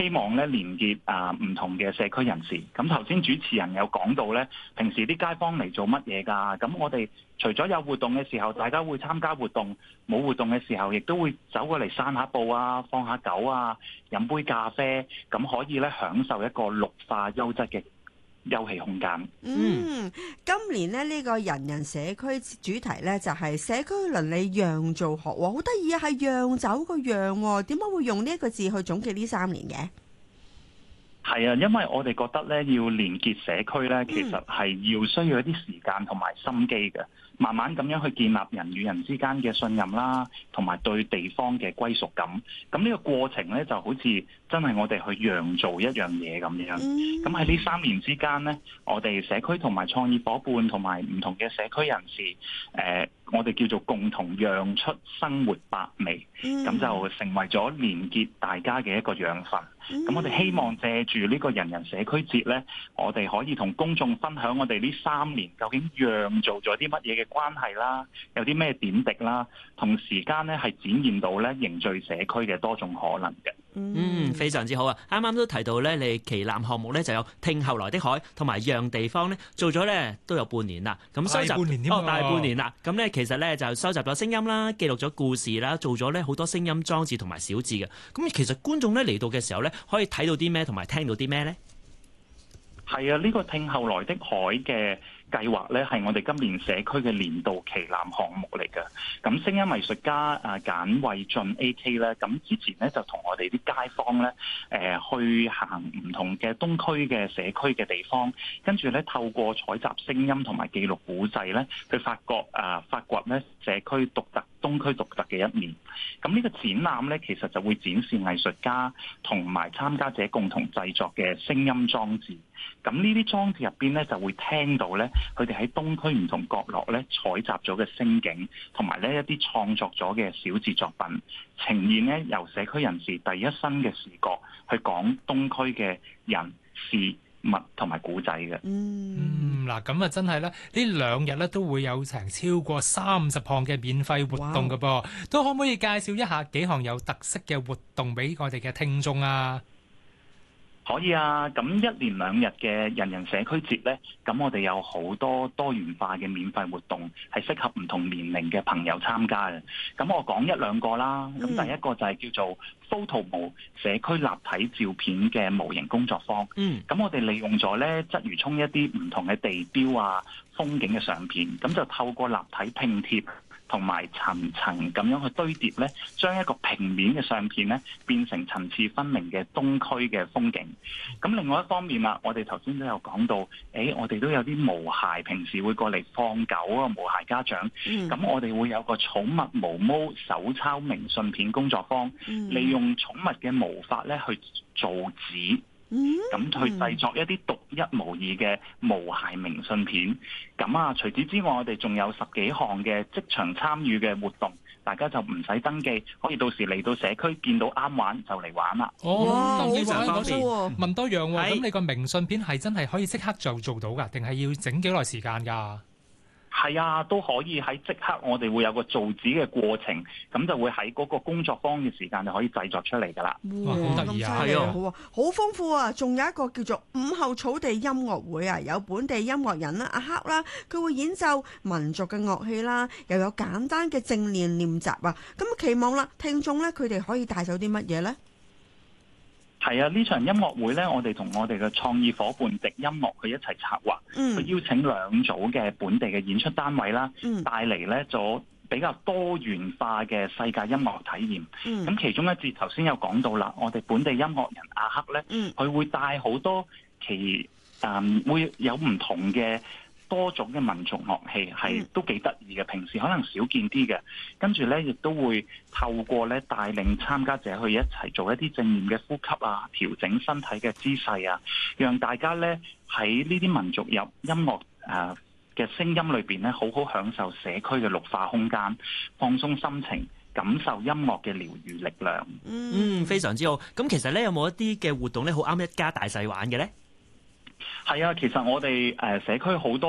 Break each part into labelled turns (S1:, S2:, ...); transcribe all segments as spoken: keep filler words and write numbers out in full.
S1: 希望咧連結啊唔同嘅社區人士。咁頭先主持人有講到咧，平時啲街坊嚟做乜嘢㗎？咁我哋除咗有活動嘅時候，大家會參加活動；冇活動嘅時候，亦都會走過嚟散下步啊，放下狗啊，飲杯咖啡，咁可以咧享受一個綠化優質嘅休憩空間。
S2: 嗯，今年咧呢個人人社區主題咧就係社區鄰里釀造學，好得意啊，係釀酒個釀，點解會用呢一個字去總結呢三年嘅？
S1: 係啊，因為我哋覺得咧要連結社區咧，其實係要需要一啲時間同埋心機嘅，慢慢咁樣去建立人與人之間嘅信任啦，同埋對地方嘅歸屬感。咁呢個過程咧就好似真係我哋去釀造一樣嘢咁樣。咁喺呢三年之間咧，我哋社區同埋創意夥伴同埋唔同嘅社區人士，誒、呃，我哋叫做共同釀出生活百味，咁就成為咗連結大家嘅一個養分。咁我哋希望借住呢個人人社區節呢，我哋可以同公眾分享我哋呢三年究竟釀造咗啲乜嘢嘅關係啦，有啲咩點滴啦，同時間呢係展現到呢凝聚社區嘅多種可能嘅。
S3: 嗯，非常之好啊！啱啱都提到咧，你旗艦項目咧就有聽後來的海同埋讓地方咧做咗咧都有半年啦。咁收集
S4: 大半年添
S3: 哦，大半年啦。咁咧其實咧就收集咗聲音啦，記錄咗故事啦，做咗咧好多聲音裝置同埋小誌嘅。咁其實觀眾咧嚟到嘅時候咧，可以睇到啲咩同埋聽到啲咩咧？
S1: 係啊，呢個聽後來的海嘅計劃咧，係我哋今年社區嘅年度旗艦項目嚟嘅。咁聲音藝術家啊簡慧俊 A K 咧，咁之前咧就同我哋啲街坊咧，誒、呃、去行唔同嘅東區嘅社區嘅地方，跟住咧透過採集聲音同埋記錄古仔咧，去發覺啊發掘咧社區獨特東區獨特嘅一面。咁呢個展覽咧，其實就會展示藝術家同埋參加者共同製作嘅聲音裝置。咁呢啲裝置入邊咧，就會聽到咧，佢哋喺東區唔同角落咧採集咗嘅聲景，同埋咧一啲創作咗嘅小誌作品，呈現咧由社區人士第一身嘅視覺去講東區嘅人事物同埋古仔嘅。
S4: 嗯，嗱咁啊，真係咧，呢兩日咧都會有成超過三十項嘅免費活動㗎噃，都可唔可以介紹一下幾項有特色嘅活動俾我哋嘅聽眾啊？
S1: 可以啊，咁一連兩日嘅人人社區節呢，咁我哋有好多多元化嘅免費活動，係適合唔同年齡嘅朋友參加嘅。咁我講一兩個啦。咁第一個就係叫做 Photomo 社區立體照片嘅模型工作坊。嗯，咁我哋利用咗呢鰂魚涌一啲唔同嘅地標啊、風景嘅相片，咁就透過立體拼貼同埋層層咁樣去堆疊咧，將一個平面嘅相片咧變成層次分明嘅東區嘅風景。咁另外一方面啦，我哋頭先都有講到，誒，我哋都有啲毛孩平時會過嚟放狗啊，毛孩家長。咁、嗯、我哋會有個寵物毛毛手抄明信片工作坊，嗯、利用寵物嘅毛髮咧去做紙。咁去製作一啲獨一無二嘅毛孩明信片。咁啊，除此之外，我哋仲有十幾項嘅即場參與嘅活動，大家就唔使登記，可以到時嚟到社區見到啱玩就嚟玩啦。
S4: 哦，登記
S3: 好方便。
S4: 問多樣喎，咁你個明信片係真係可以即刻就做到㗎，定係要整幾耐時間㗎？
S1: 係啊，都可以喺即刻，我哋會有個造紙嘅過程，咁就會喺嗰個工作坊嘅時間就可以製作出嚟噶啦。
S4: 哇，好得意啊！
S2: 係啊，好啊，好豐富啊！仲有一個叫做午後草地音樂會啊，有本地音樂人啦，阿黑啦，佢會演奏民族嘅樂器啦，又有簡單嘅正念練習啊。咁期望啦，聽眾咧，佢哋可以帶走啲乜嘢咧？
S1: 係啊，呢場音樂會呢，我哋同我哋嘅創意伙伴迪音樂去一齊策劃，嗯、去邀請兩組嘅本地嘅演出單位啦，嗯、帶嚟呢咗比較多元化嘅世界音樂體驗。咁、嗯、其中一節頭先有講到啦，我哋本地音樂人阿黑呢，佢、嗯、會帶好多其誒、嗯、會有唔同嘅多種嘅民族樂器，係都幾得意嘅，平時可能少見啲嘅。跟住咧，亦都會透過咧帶領參加者去一齊做一啲正念嘅呼吸啊，調整身體嘅姿勢啊，讓大家咧喺呢啲民族入音樂誒嘅聲音裏邊咧，好好享受社區嘅綠化空間，放鬆心情，感受音樂嘅療愈力量。
S3: 嗯，非常之好。咁其實咧，有冇一啲嘅活動咧，好啱一家大細玩嘅咧？
S1: 係啊，其實我哋誒社區好多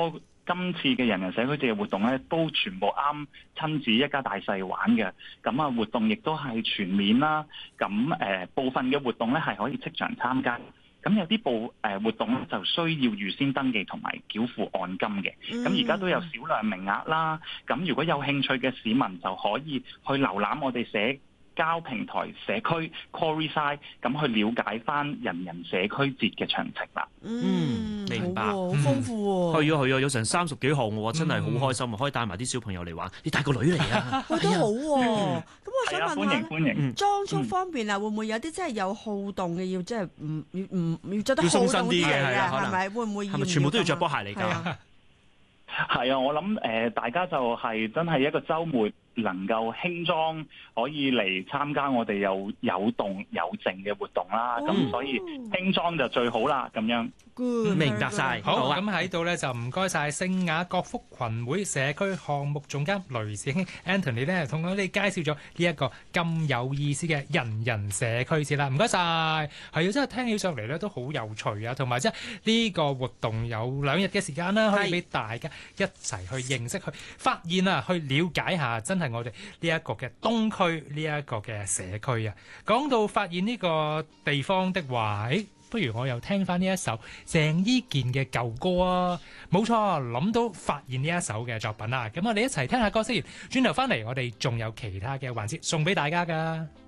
S1: 今次嘅人人社區節嘅活動咧，都全部啱親子一家大細玩嘅。咁啊，活動亦都係全面啦。咁誒、呃、部分嘅活動咧係可以即場參加。咁有啲部誒、呃、活動咧就需要預先登記同埋繳付按金嘅。咁而家都有少量名額啦。咁如果有興趣嘅市民就可以去瀏覽我哋社交平台社區 Coriside 咁去了解翻人人社區節嘅詳情啦。
S2: 嗯，
S3: 明白，
S2: 好豐富喎。
S3: 係啊係啊，有成三十幾項喎，真係好開心啊！可以帶埋啲小朋友嚟玩，你帶個女嚟啊？
S2: 喂，都好喎。咁我想問下，
S1: 歡迎歡迎。
S2: 裝束方面啊，會唔會有啲真係有好動嘅，要即係唔要唔要著得好動
S3: 要鬆身啲嘅
S2: 嘅？
S3: 係啊可能
S2: 係咪？會唔會要？
S3: 係咪全部都要着波鞋嚟㗎？
S2: 係啊
S1: 係啊，我諗誒、呃，大家就係真係一個週末能夠輕裝可以嚟參加我哋有有動有靜嘅活動啦。咁、
S2: 哦、
S1: 所以輕裝就最好啦，咁樣。
S2: Good，
S3: 明白晒。
S4: 好，
S3: 啊
S4: 咁喺度咧就唔該晒聖雅各福群會社區項目總監雷兆興 Anthony 咧，同我哋介紹咗呢一個咁有意思嘅人人社區節啦。唔該晒，係啊，真係聽起上嚟咧都好有趣啊，同埋即係呢個活動有兩日嘅時間啦，可以俾大家一齊去認識、去發現啊、去了解下，真係我哋呢一個嘅東區呢一個嘅社區啊。講到發現呢個地方的話，誒不如我又聽翻呢一首鄭伊健嘅舊歌啊！冇錯，諗到發現呢一首嘅作品啦。咁我哋一齊聽下歌先，轉頭翻嚟我哋仲有其他嘅環節送俾大家㗎。